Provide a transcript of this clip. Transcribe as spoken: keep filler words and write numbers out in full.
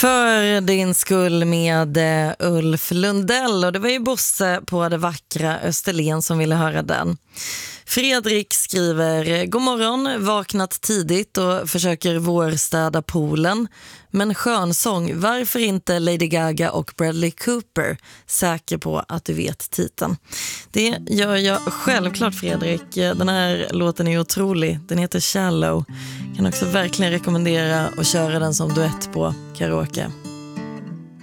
För din skull med eh, Ulf Lundell, och det var ju Bosse på det vackra Österlen som ville höra den. Fredrik skriver: God morgon, vaknat tidigt och försöker vårstäda poolen. Men skön sång, varför inte Lady Gaga och Bradley Cooper? Säker på att du vet titeln. Det gör jag självklart, Fredrik. Den här låten är otrolig. Den heter Shallow. Kan också verkligen rekommendera att köra den som duett på karaoke.